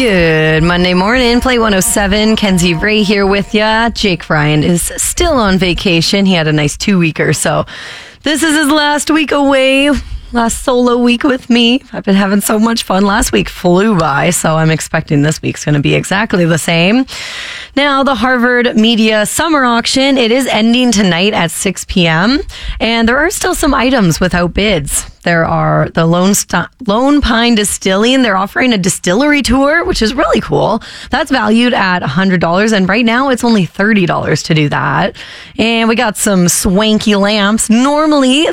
Good Monday morning, Play 107. Kenzie Ray here with ya. Jake Ryan is still on vacation. He had a nice 2-weeker, so this is his last week away. Last solo week with me. I've been having so much fun. Last week flew by, so I'm expecting this week's going to be exactly the same. Now, the Harvard Media Summer Auction, it is ending tonight at 6 p.m., and there are still some items without bids. There are the Lone Pine Distilling. They're offering a distillery tour, which is really cool. That's valued at $100, and right now it's only $30 to do that. And we got some swanky lamps, normally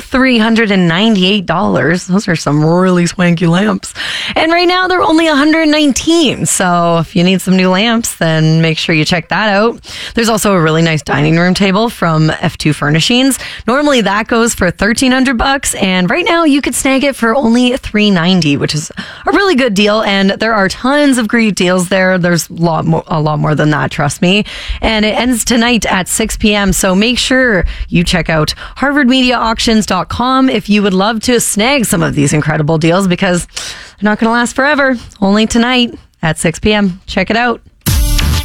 $398. Those are some really swanky lamps. And right now they're only $119. So if you need some new lamps, then make sure you check that out. There's also a really nice dining room table from F2 Furnishings. Normally that goes for $1,300, and right now you could snag it for only $390, which is a really good deal. And there are tons of great deals there. There's a lot more than that, trust me. And it ends tonight at 6 p.m. So make sure you check out harvardmediaauctions.com if you would love to snag some of these incredible deals, because they're not going to last forever. Only tonight at 6 p.m. Check it out.